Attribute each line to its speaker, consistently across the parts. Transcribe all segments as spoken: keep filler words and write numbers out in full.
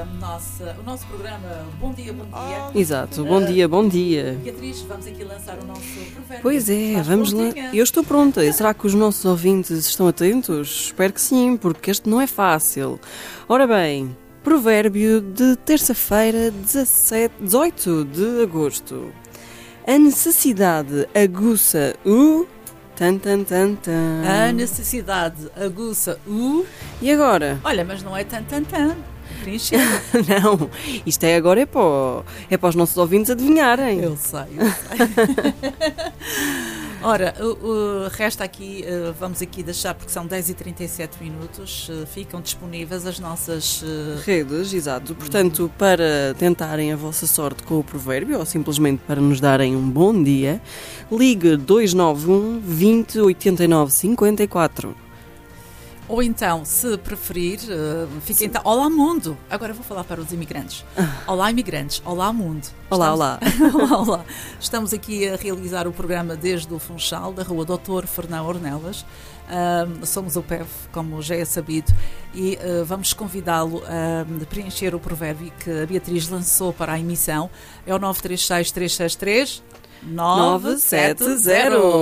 Speaker 1: nossa, o nosso programa Bom Dia, Bom Dia.
Speaker 2: Exato, bom uh, dia, bom dia.
Speaker 1: Beatriz, vamos aqui lançar o nosso provérbio.
Speaker 2: Pois é, Estás vamos lá. Eu estou pronta. E será que os nossos ouvintes estão atentos? Espero que sim, porque este não é fácil. Ora bem, provérbio de terça-feira, dezoito de agosto. A necessidade aguça o... Tan, tan, tan, tan.
Speaker 1: A necessidade aguça o...
Speaker 2: E agora?
Speaker 1: Olha, mas não é tan, tan, tan. Preencher.
Speaker 2: Não, isto é agora é para, o, é para os nossos ouvintes adivinharem.
Speaker 1: Eu sei, eu sei. Ora, o, o, resta aqui, uh, vamos aqui deixar, porque são dez e trinta e sete minutos, uh, ficam disponíveis as nossas... Uh...
Speaker 2: redes, exato. Portanto, para tentarem a vossa sorte com o provérbio, ou simplesmente para nos darem um bom dia, ligue dois nove um, vinte, oitenta e nove, cinquenta e quatro.
Speaker 1: Ou então, se preferir, uh, fica então... Olá, mundo! Agora vou falar para os imigrantes. Olá, imigrantes! Olá, mundo!
Speaker 2: Olá,
Speaker 1: Estamos... olá! olá, olá! Estamos aqui a realizar o programa desde o Funchal, da rua doutor Fernão Ornelas. Uh, somos o P E V, como já é sabido, e uh, vamos convidá-lo a preencher o provérbio que a Beatriz lançou para a emissão. É o nove três seis, três seis três... nove sete zero.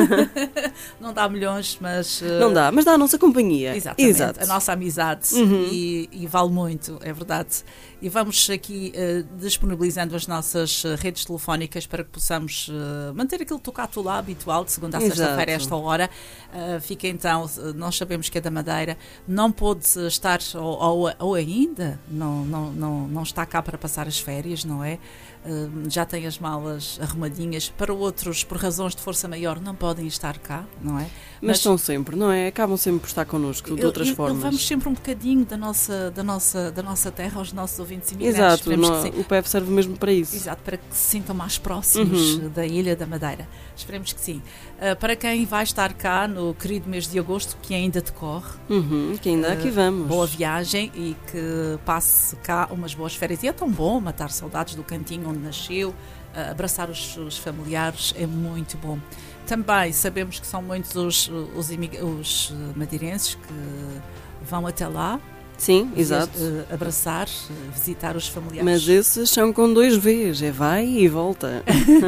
Speaker 1: Não dá milhões, mas... Uh...
Speaker 2: Não dá, mas dá a nossa companhia.
Speaker 1: Exatamente,
Speaker 2: Exato.
Speaker 1: A nossa amizade.
Speaker 2: Uhum.
Speaker 1: E, e vale muito, é verdade. E vamos aqui uh, disponibilizando as nossas uh, redes telefónicas para que possamos uh, manter aquele tocato lá habitual de segunda a sexta-feira a esta hora. Uh, fica então, nós sabemos que é da Madeira, não pôde estar ou, ou, ou ainda não, não, não, não está cá para passar as férias, não é? Uh, já tem as malas arrumadinhas. Para outros, por razões de força maior, não podem estar cá, não é?
Speaker 2: Mas, Mas estão sempre, não é? Acabam sempre por estar connosco, de outras
Speaker 1: eu,
Speaker 2: formas.
Speaker 1: Levamos sempre um bocadinho da nossa, da nossa, da nossa terra aos nossos ouvintes imigrantes.
Speaker 2: Exato, no, o P E V serve mesmo para isso.
Speaker 1: Exato, para que se sintam mais próximos
Speaker 2: uhum.
Speaker 1: da Ilha da Madeira. Esperemos que sim. Uh, para quem vai estar cá no querido mês de agosto, que ainda decorre.
Speaker 2: Uhum, que ainda uh, aqui vamos.
Speaker 1: Boa viagem e que passe cá umas boas férias. E é tão bom matar saudades do cantinho onde nasceu, uh, abraçar os, os familiares, é muito bom. Também sabemos que são muitos os, os, imig- os madeirenses que vão até lá.
Speaker 2: Sim, exato.
Speaker 1: Uh, abraçar, uh, visitar os familiares.
Speaker 2: Mas esses são com dois Vs, é vai e volta.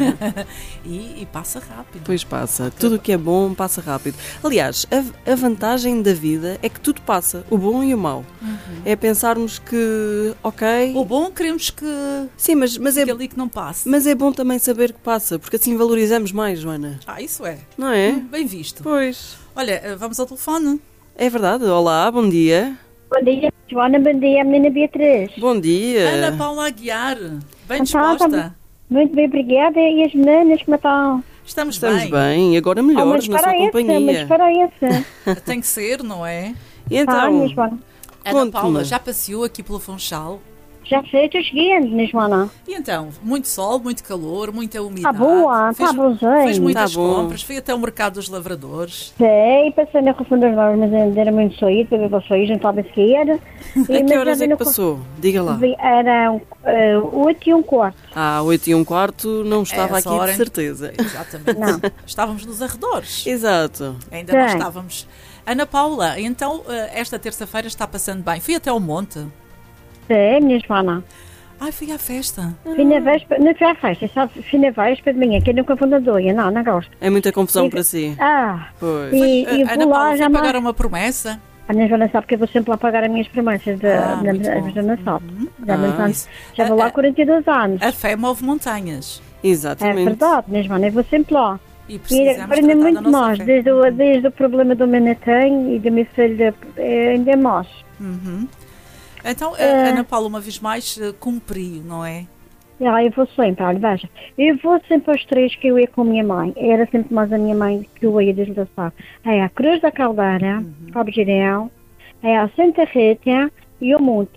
Speaker 1: e, e passa rápido.
Speaker 2: Pois passa, tudo o que é bom passa rápido. Aliás, a, a vantagem da vida é que tudo passa, o bom e o mau.
Speaker 1: Uhum.
Speaker 2: É pensarmos que, ok...
Speaker 1: O bom queremos que...
Speaker 2: Sim, mas, mas é
Speaker 1: ali que não passe.
Speaker 2: Mas é bom também saber que passa, porque assim valorizamos mais, Joana.
Speaker 1: Ah, isso é.
Speaker 2: Não é?
Speaker 1: Hum, bem visto.
Speaker 2: Pois.
Speaker 1: Olha, vamos ao telefone.
Speaker 2: É verdade. Olá, bom dia.
Speaker 3: Bom dia, Joana, bom dia, menina Beatriz.
Speaker 2: Bom dia.
Speaker 1: Ana Paula Aguiar, bem disposta?
Speaker 3: Então, tá, muito bem, obrigada. E as meninas, como estão?
Speaker 1: Estamos,
Speaker 2: Estamos
Speaker 1: bem.
Speaker 2: bem, e agora melhores
Speaker 3: oh,
Speaker 2: na sua
Speaker 3: essa,
Speaker 2: companhia.
Speaker 3: Mas para essa.
Speaker 1: Tem que ser, não é?
Speaker 2: E então,
Speaker 3: ah, Joana.
Speaker 1: Ana Paula, já passeou aqui pelo Funchal?
Speaker 3: Já sei, estou seguindo, né, Joana?
Speaker 1: E então, muito sol, muito calor, muita umidade.
Speaker 3: Está boa, está bonzinho.
Speaker 1: Fez muitas
Speaker 2: tá
Speaker 1: compras, foi até o mercado dos lavradores.
Speaker 3: Sei, passei na Rua das Normas, era muito saído, para ver vocês, não estava a seguir.
Speaker 2: A que horas é que passou? Diga lá.
Speaker 3: Era uh, oito e um quarto.
Speaker 2: Ah, oito e um quarto não estava aqui
Speaker 1: hora,
Speaker 2: de certeza.
Speaker 1: Exatamente.
Speaker 3: Não.
Speaker 1: Estávamos nos arredores.
Speaker 2: Exato.
Speaker 1: Ainda não estávamos. Ana Paula, então esta terça-feira está passando bem. Fui até ao monte.
Speaker 3: Sim, minha Joana.
Speaker 1: Ai, fui à festa.
Speaker 3: Fui na véspera, não fui à festa, só fui na véspera de manhã, que eu nunca vou na doia, não, não gosto.
Speaker 2: É muita confusão
Speaker 3: e,
Speaker 2: para si.
Speaker 3: Ah,
Speaker 2: pois.
Speaker 3: E,
Speaker 1: Mas,
Speaker 3: e
Speaker 1: Ana
Speaker 3: vou
Speaker 1: Paula,
Speaker 3: lá, já
Speaker 1: foi pagar
Speaker 3: mais...
Speaker 1: uma promessa?
Speaker 3: A minha Joana sabe que eu vou sempre lá pagar as minhas promessas, de,
Speaker 1: Ah,
Speaker 3: na,
Speaker 1: muito
Speaker 3: a
Speaker 1: bom.
Speaker 3: Joana sabe.
Speaker 1: Uhum.
Speaker 3: Já,
Speaker 2: Ah,
Speaker 3: ah, já vou lá há quarenta e dois anos.
Speaker 1: A fé move montanhas.
Speaker 3: É
Speaker 2: Exatamente.
Speaker 3: verdade, minha Joana, eu vou sempre lá.
Speaker 1: E
Speaker 3: E
Speaker 1: precisamos
Speaker 3: aprende
Speaker 1: tratar
Speaker 3: muito
Speaker 1: da nossa
Speaker 3: mais,
Speaker 1: fé.
Speaker 3: desde o, desde o problema do meu netinho e da minha filha, é, ainda é mais.
Speaker 1: Uhum. Então, a
Speaker 3: É.
Speaker 1: Ana Paula, uma vez mais, eh, cumpriu, não é?
Speaker 3: Ah, eu vou sempre, olha, veja, eu vou sempre aos três que eu ia com a minha mãe, era sempre mais a minha mãe que eu ia desde o passado. É a Cruz da Caldeira,
Speaker 1: Uhum.
Speaker 3: Cabo Girão, é a Santa Rita e o Monte.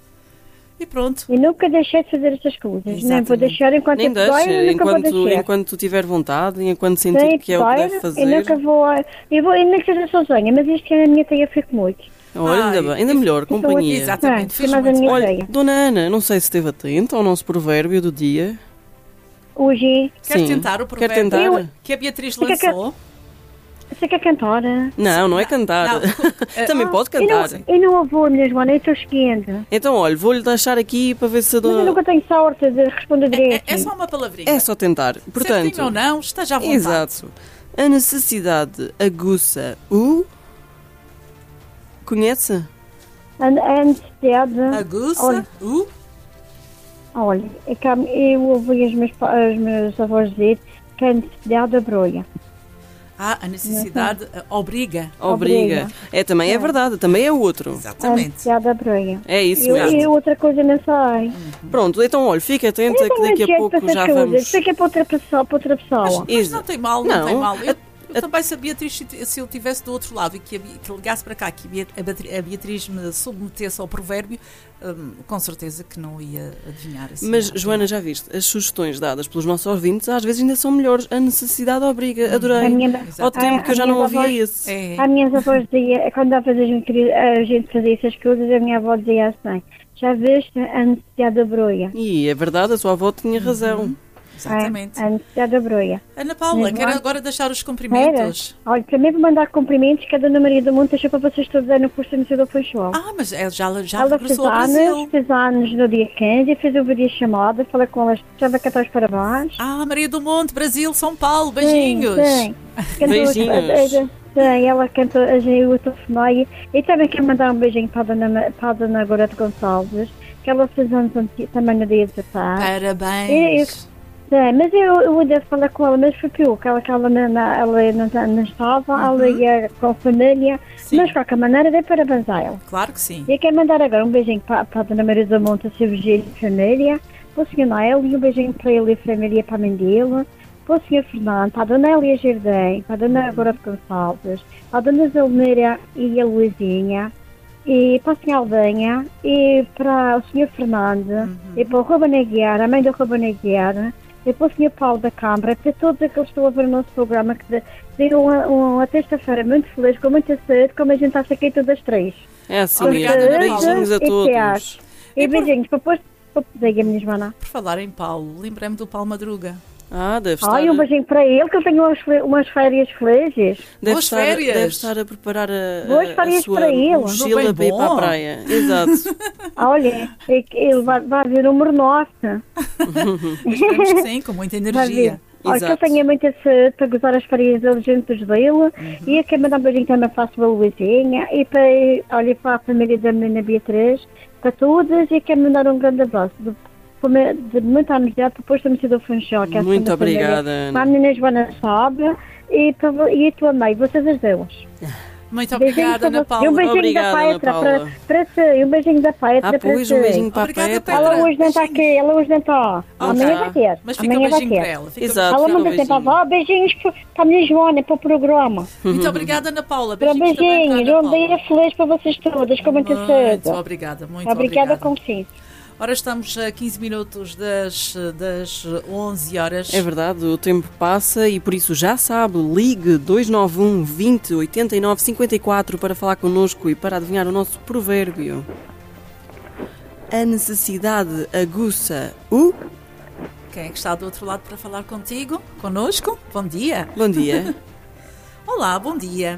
Speaker 1: E pronto.
Speaker 3: E nunca deixei de fazer essas coisas, nem
Speaker 1: Exatamente.
Speaker 3: vou deixar enquanto
Speaker 2: Nem
Speaker 3: eu puder,
Speaker 2: deixe,
Speaker 3: eu nunca vou
Speaker 2: enquanto,
Speaker 3: deixar.
Speaker 2: enquanto tiver vontade e enquanto sentir
Speaker 3: Sim,
Speaker 2: que é o que
Speaker 3: claro,
Speaker 2: deve fazer.
Speaker 3: Eu nunca vou, eu vou, eu nem que seja sozinha, mas isto é a minha teia fico muito.
Speaker 2: Olha, ainda,
Speaker 1: Ai,
Speaker 2: bem, ainda melhor,
Speaker 3: Então,
Speaker 2: companhia.
Speaker 1: Exatamente,
Speaker 3: É,
Speaker 1: fez
Speaker 3: mais a
Speaker 1: muito
Speaker 3: minha
Speaker 1: bem.
Speaker 3: ideia.
Speaker 2: Olha, Dona Ana, não sei se esteve atenta ao nosso provérbio do dia.
Speaker 3: Hoje,
Speaker 1: Quer
Speaker 2: Sim.
Speaker 1: tentar o
Speaker 2: Quer
Speaker 1: provérbio
Speaker 2: tentar?
Speaker 3: Eu-
Speaker 1: que a Beatriz
Speaker 3: Fica que-
Speaker 1: lançou?
Speaker 3: Você quer cantar?
Speaker 2: Não, não é cantar. Não. Também pode cantar.
Speaker 3: E não, não vou, minha Joana, eu estou esquenta.
Speaker 2: Então, olha, vou-lhe deixar aqui para ver se a dona...
Speaker 3: Mas eu nunca tenho sorte de responder direito.
Speaker 1: É, é só uma palavrinha.
Speaker 2: É só tentar. Portanto,
Speaker 1: certinho ou não, esteja à vontade.
Speaker 2: Exato. A necessidade aguça o... Conhece?
Speaker 3: A, a necessidade...
Speaker 1: Aguça
Speaker 3: olha,
Speaker 1: o...
Speaker 3: Olha, é que eu ouvi os meus, os meus avós dizer que a necessidade abrolha.
Speaker 1: Ah, a necessidade uh, obriga.
Speaker 2: Obriga. É, também é. é verdade, também é o outro.
Speaker 1: Exatamente.
Speaker 3: A necessidade abrolha.
Speaker 2: É isso
Speaker 3: eu,
Speaker 2: mesmo.
Speaker 3: E outra coisa não sei.
Speaker 2: Uhum. Pronto, então olha, fica atenta que daqui a pouco já
Speaker 3: coisas.
Speaker 2: vamos...
Speaker 3: Isso aqui é para outra pessoa. Para outra pessoa.
Speaker 1: Mas, mas não tem mal, não, não tem mal. Eu, eu
Speaker 2: a...
Speaker 1: também, se a Beatriz, se eu estivesse do outro lado e que, que ligasse para cá, que a Beatriz me submetesse ao provérbio, hum, com certeza que não ia adivinhar assim.
Speaker 2: Mas, Joana, já viste, as sugestões dadas pelos nossos ouvintes às vezes ainda são melhores. A necessidade obriga, adorei.
Speaker 3: Minha,
Speaker 2: Ao tempo
Speaker 3: a,
Speaker 2: que eu já não ouvia isso.
Speaker 3: É. A minha avó dizia, quando a gente, a gente fazia essas coisas, a minha avó dizia assim, já viste a necessidade da broia?
Speaker 2: E é verdade, a sua avó tinha razão.
Speaker 1: Uhum. Exatamente.
Speaker 3: É, a necessidade da broia.
Speaker 1: Ana Paula, quero agora deixar os cumprimentos.
Speaker 3: Era. Olha, primeiro vou mandar cumprimentos que a Dona Maria do Monte deixou para vocês todos aí no curso do Museu Funchal.
Speaker 1: Ah, mas ela já, já
Speaker 3: ela
Speaker 1: regressou
Speaker 3: fez
Speaker 1: ao Brasil.
Speaker 3: Anos, fez anos no dia quinze, fez uma vídeo chamada, falei com ela, estava a cantar os parabéns.
Speaker 1: Ah, Maria do Monte, Brasil, São Paulo, beijinhos.
Speaker 3: Sim, sim.
Speaker 2: Beijinhos.
Speaker 3: Sim, ela cantou a gente telefonei e também quero mandar um beijinho para a Dona, para a Dona Gorete Gonçalves, que ela fez anos também no dia dezassete.
Speaker 1: Parabéns.
Speaker 3: E, Sim, mas eu, eu ainda falar com ela, mas foi pior, que ela, que ela, não, ela não, não estava, uhum. ela ia com a família, sim. Mas de qualquer maneira dei parabéns a ela.
Speaker 1: Claro que sim.
Speaker 3: E eu quero mandar agora um beijinho para, para a Dona Maria do Monte, a seu Virgílio e família, para o senhor Noel, e um beijinho para ele e a família, para a mãe dele, para o senhor Fernando, para a Dona Elia Jardim, para a Dona Agora de Gonçalves, para a Dona Zelmeira e a Luizinha, e para a senhora Aldenha, e para o senhor Fernando, uhum. E para o Ruben Aguiar, a mãe do Ruben Aguiar, e para o senhor Paulo da Câmara, para todos aqueles que estão a ver o nosso programa, que deram uma, uma terça-feira muito feliz, com muita saúde, como a gente está aqui todas as três.
Speaker 2: É assim, obrigada, beijinhos a todos.
Speaker 3: E, e beijinhos, para depois, diga, minha Joana.
Speaker 1: Por falar em Paulo, lembrei-me do Paulo Madruga.
Speaker 2: Ah, deve estar...
Speaker 3: Ai, um beijinho para ele, que eu tenho umas, umas férias felizes.
Speaker 2: Deve
Speaker 1: Boas
Speaker 2: estar,
Speaker 1: férias.
Speaker 2: Deve estar a preparar a,
Speaker 3: Boas
Speaker 2: a,
Speaker 3: férias
Speaker 2: a sua
Speaker 3: para ele.
Speaker 2: mochila para ir para a praia. Exato.
Speaker 3: Olha, ele vai, vai ver o número nosso.
Speaker 1: Esperamos que sim, com muita energia.
Speaker 3: Olha, que eu tenho muita saúde para gozar as férias dele juntos dele. Uhum. E eu quero mandar um beijinho também para a sua Luizinha e para, olha, para a família da menina Beatriz, para todas, e quero mandar um grande abraço. De, de muita amizade, depois também se do Funchal.
Speaker 2: Muito obrigada.
Speaker 3: Para a menina Joana Sabe e, para, e a tua mãe, vocês as duas.
Speaker 1: Muito obrigada, Ana Paula.
Speaker 3: E um beijinho
Speaker 2: obrigada,
Speaker 3: da Petra para, para si. Um beijinho da Petra
Speaker 2: ah,
Speaker 3: para
Speaker 2: pois,
Speaker 3: si.
Speaker 2: um beijinho para
Speaker 1: obrigada,
Speaker 2: a Petra.
Speaker 3: Ela hoje não está aqui, ela hoje não está.
Speaker 2: Okay.
Speaker 3: Amanhã vai ter.
Speaker 1: Mas fica
Speaker 3: Amanhã
Speaker 1: um beijinho
Speaker 3: vai
Speaker 1: para
Speaker 3: ter.
Speaker 1: ela. Fica
Speaker 2: Exato.
Speaker 3: Ela
Speaker 2: fica
Speaker 3: manda
Speaker 2: um
Speaker 3: sempre a avó, beijinhos para a minha Joana, para o programa.
Speaker 1: Muito obrigada, Ana Paula.
Speaker 3: Para
Speaker 1: Beijinhos também para a
Speaker 3: beijinhos,
Speaker 1: Ana
Speaker 3: um
Speaker 1: Paula.
Speaker 3: dia feliz para vocês todas, com muita
Speaker 1: Muito
Speaker 3: saúde.
Speaker 1: obrigada, muito
Speaker 3: Obrigada,
Speaker 1: obrigada.
Speaker 3: como sim.
Speaker 1: Ora, estamos a quinze minutos das, das onze horas.
Speaker 2: É verdade, o tempo passa e por isso já sabe, ligue dois nove um, vinte, oitenta e nove, cinquenta e quatro para falar connosco e para adivinhar o nosso provérbio. A necessidade aguça o...
Speaker 1: Quem é que está do outro lado para falar contigo? Connosco? Bom dia.
Speaker 2: Bom dia.
Speaker 1: Olá, bom dia.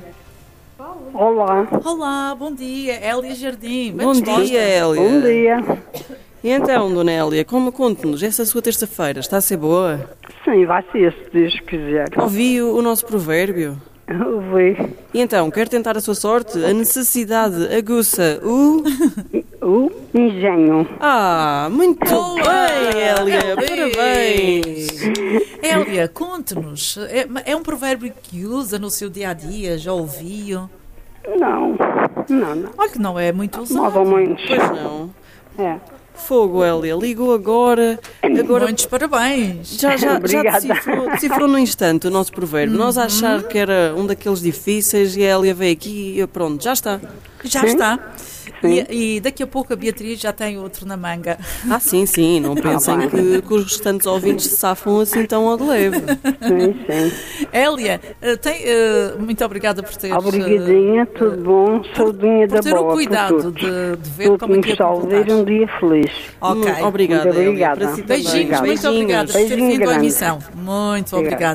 Speaker 4: Olá.
Speaker 1: Olá, bom dia. Hélia Jardim. Bem
Speaker 2: Bom
Speaker 1: disposta?
Speaker 2: dia, Hélia.
Speaker 4: Bom dia.
Speaker 2: E então, Dona Hélia, como conte-nos, essa sua terça-feira está a ser boa?
Speaker 4: Sim, vai ser, se Deus quiser.
Speaker 2: Ouvi o, o nosso provérbio?
Speaker 4: Ouvi.
Speaker 2: E então, quer tentar a sua sorte? A necessidade aguça o...
Speaker 4: O engenho.
Speaker 2: Ah, muito
Speaker 1: Boa!
Speaker 2: bem, Hélia,
Speaker 1: Parabéns!
Speaker 2: parabéns!
Speaker 1: Hélia, conte-nos. É, é um provérbio que usa no seu dia-a-dia? Já ouviu?
Speaker 4: Não, não, não.
Speaker 1: Olha que não é muito usado.
Speaker 4: Mais ou menos.
Speaker 2: Pois não.
Speaker 4: É.
Speaker 2: Fogo, Hélia, ligou agora. agora
Speaker 1: Muitos parabéns.
Speaker 2: já, já, já
Speaker 4: Obrigada.
Speaker 2: decifrou, decifrou no instante o nosso provérbio. Nós a achar que era um daqueles difíceis e a Hélia veio aqui e pronto, já está.
Speaker 1: Já
Speaker 4: Sim.
Speaker 1: está.
Speaker 4: Sim.
Speaker 1: E, e daqui a pouco a Beatriz já tem outro na manga.
Speaker 2: Ah, sim, sim, não pensem
Speaker 4: bem.
Speaker 2: que, que os restantes ouvintes se safam assim tão ao de leve.
Speaker 4: Sim, sim.
Speaker 1: Hélia, eh, tem, eh, muito obrigada por teres...
Speaker 4: Obrigadinha, tudo bom. Saudinha
Speaker 1: por
Speaker 4: da
Speaker 1: ter o
Speaker 4: boa
Speaker 1: cuidado
Speaker 4: para todos.
Speaker 1: de, de ver
Speaker 4: Tudo
Speaker 1: como é
Speaker 4: nos
Speaker 1: que é
Speaker 4: salve um dia feliz.
Speaker 1: Ok.
Speaker 2: Obrigada,
Speaker 4: Muito
Speaker 2: Hélia.
Speaker 4: obrigada.
Speaker 2: Para si também.
Speaker 1: Beijinhos, muito
Speaker 4: Beijinhos.
Speaker 1: obrigada por ter
Speaker 4: Beijinho
Speaker 1: vindo à
Speaker 4: grande.
Speaker 1: emissão. Muito obrigada.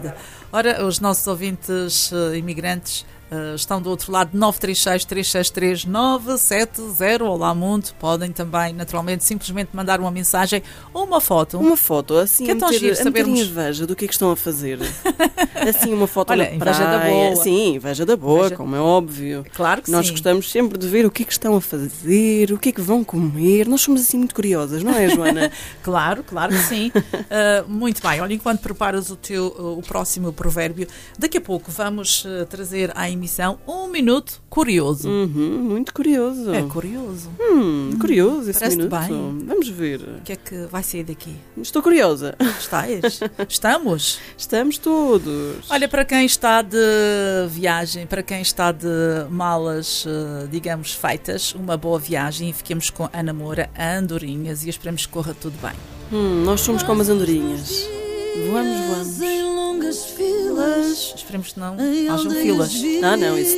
Speaker 1: Ora, os nossos ouvintes uh, imigrantes uh, estão do outro lado, nove três seis, três seis três, nove sete zero. Olá, mundo. Podem também, naturalmente, simplesmente mandar uma mensagem ou uma foto.
Speaker 2: Uma foto, assim,
Speaker 1: que é
Speaker 2: a
Speaker 1: tão
Speaker 2: meter,
Speaker 1: giro
Speaker 2: a meter
Speaker 1: sabermos...
Speaker 2: inveja do que é que estão a fazer. Assim, uma foto
Speaker 1: Olha,
Speaker 2: na
Speaker 1: inveja
Speaker 2: praia.
Speaker 1: da boa.
Speaker 2: Sim, inveja da boa,
Speaker 1: Inveja...
Speaker 2: como é óbvio.
Speaker 1: Claro que
Speaker 2: Nós
Speaker 1: sim.
Speaker 2: gostamos sempre de ver o que é que estão a fazer, o que é que vão comer. Nós somos assim muito curiosas, não é, Joana?
Speaker 1: Claro, claro que sim. Uh, muito bem. Olha, enquanto preparas o teu uh, o próximo provérbio, daqui a pouco vamos uh, trazer à emissão um minuto curioso.
Speaker 2: Uhum, muito curioso.
Speaker 1: É curioso.
Speaker 2: Hum, curioso esse
Speaker 1: Parece-te
Speaker 2: minuto.
Speaker 1: bem.
Speaker 2: Vamos ver.
Speaker 1: O que é que vai sair daqui?
Speaker 2: Estou curiosa.
Speaker 1: Estás? Estamos?
Speaker 2: Estamos todos.
Speaker 1: Olha, para quem está de viagem, para quem está de malas, uh, digamos, feitas, uma boa viagem e fiquemos com a namora a andorinhas e esperemos que corra tudo bem.
Speaker 2: Hum, nós somos como as andorinhas. Voamos, voamos.
Speaker 1: Esperemos que não hajam filas.
Speaker 2: Ah, não, isso